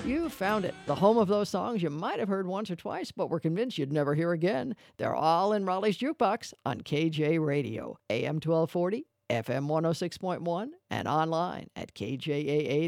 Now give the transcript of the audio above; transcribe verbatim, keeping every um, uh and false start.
You found it. The home of those songs you might have heard once or twice, but were convinced you'd never hear again. They're all in Raleigh's Jukebox on K J Radio, A M twelve forty, F M one oh six point one, and online at K J A A